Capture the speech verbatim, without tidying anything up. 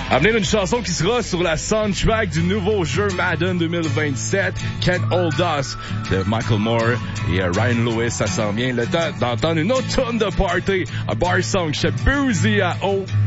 À venir une chanson qui sera sur la soundtrack du nouveau jeu Madden deux mille vingt-sept, Can't Hold Us, de Michael Moore et euh, Ryan Lewis. Ça s'en vient. Le temps d'entendre une autre tonne de party, un bar song chez Boozy à O